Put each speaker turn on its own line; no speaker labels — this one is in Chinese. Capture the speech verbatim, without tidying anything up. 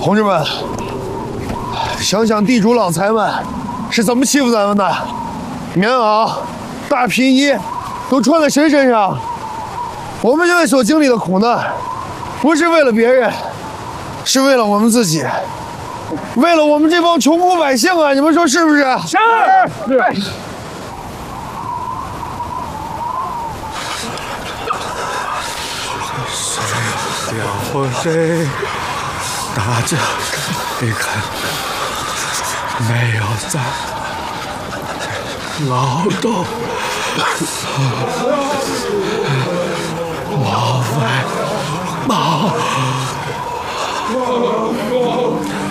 同志们，想想地主老财们是怎么欺负咱们的，棉袄、大皮衣都穿在谁身上？我们现在所经历的苦难，不是为了别人，是为了我们自己，为了我们这帮穷苦百姓啊！你们说是不是？
是是。
谁要和谁？大家你看，没有在劳动。 冒犯，冒